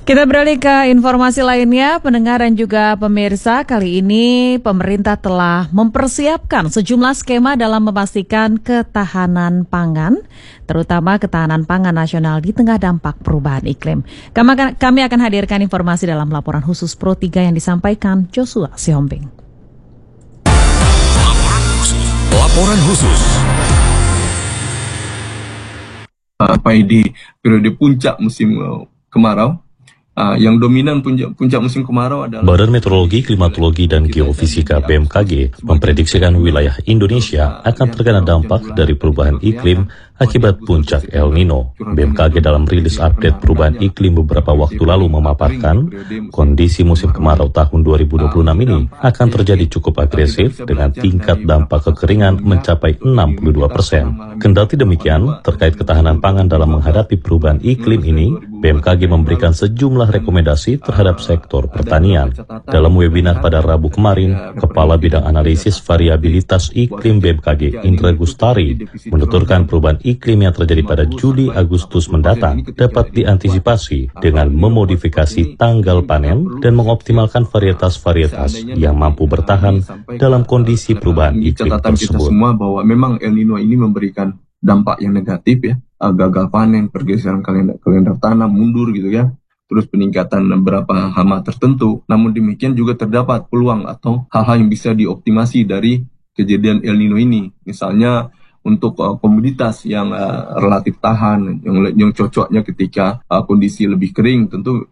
Kita beralih ke informasi lainnya, pendengar dan juga pemirsa. Kali ini pemerintah telah mempersiapkan sejumlah skema dalam memastikan ketahanan pangan, terutama ketahanan pangan nasional di tengah dampak perubahan iklim. Kami akan hadirkan informasi dalam laporan khusus Pro 3 yang disampaikan Joshua Siombing. Laporan khusus. Di periode puncak musim kemarau, yang dominan puncak musim kemarau adalah Badan Meteorologi, Klimatologi, dan Geofisika BMKG memprediksikan wilayah Indonesia akan terkena dampak dari perubahan iklim akibat puncak El Nino. BMKG dalam rilis update perubahan iklim beberapa waktu lalu memaparkan kondisi musim kemarau tahun 2026 ini akan terjadi cukup agresif dengan tingkat dampak kekeringan mencapai 62%. Kendati demikian, terkait ketahanan pangan dalam menghadapi perubahan iklim ini, BMKG memberikan sejumlah rekomendasi terhadap sektor pertanian. Dalam webinar pada Rabu kemarin, Kepala Bidang Analisis Variabilitas Iklim BMKG Indra Gustari menuturkan perubahan iklim yang terjadi pada Juli-Agustus mendatang dapat diantisipasi dengan memodifikasi tanggal panen dan mengoptimalkan varietas-varietas yang mampu bertahan dalam kondisi perubahan iklim tersebut. Kita semua bahwa memang El Nino ini memberikan dampak yang negatif ya, gagal panen, pergeseran kalender tanam mundur gitu ya, terus peningkatan beberapa hama tertentu. Namun demikian juga terdapat peluang atau hal-hal yang bisa dioptimasi dari kejadian El Nino ini. Misalnya untuk komoditas yang relatif tahan, yang cocoknya ketika kondisi lebih kering, tentu